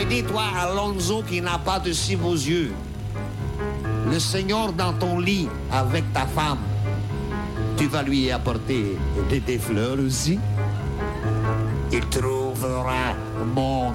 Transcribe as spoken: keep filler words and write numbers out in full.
dis, toi, Alonso, qui n'a pas de si beaux yeux, le Seigneur dans ton lit avec ta femme, tu vas lui apporter des, des fleurs aussi. Il trouvera mon